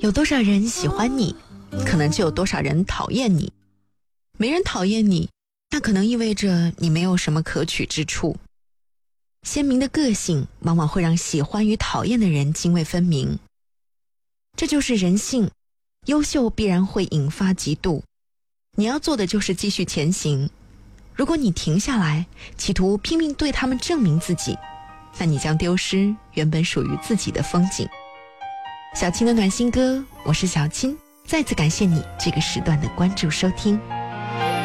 有多少人喜欢你，可能就有多少人讨厌你。没人讨厌你，那可能意味着你没有什么可取之处。鲜明的个性往往会让喜欢与讨厌的人泾渭分明。这就是人性，优秀必然会引发嫉妒。你要做的就是继续前行。如果你停下来，企图拼命对他们证明自己，那你将丢失原本属于自己的风景。小青的暖心歌，我是小青，再次感谢你这个时段的关注收听。